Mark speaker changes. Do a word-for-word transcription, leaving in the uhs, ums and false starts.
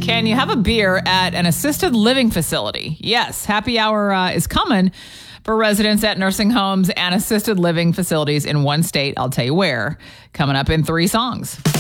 Speaker 1: Can you have a beer at an assisted living facility? Yes, happy hour uh, is coming for residents at nursing homes and assisted living facilities in one state. I'll tell you where. Coming up in three songs.